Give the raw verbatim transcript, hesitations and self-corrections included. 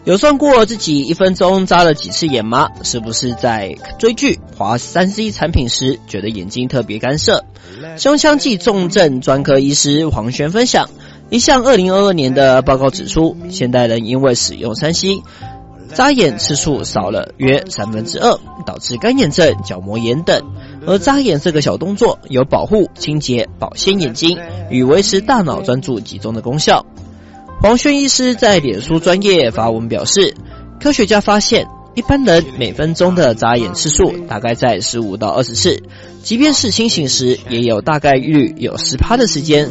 有算过自己一分钟眨了几次眼吗？是不是在追剧、滑 三 C 产品时觉得眼睛特别干涩？胸腔暨重症专科医师黄轩分享，一项二零二二年的报告指出，现代人因为使用 三 C， 眨眼次数少了约三分之二，导致干眼症、角膜炎等。而眨眼这个小动作有保护、清洁、保鲜眼睛与维持大脑专注集中的功效。黄轩医师在脸书专页发文表示，科学家发现，一般人每分钟的眨眼次数大概在十五到二十次，即便是清醒时，也有大概率有 百分之十 的时间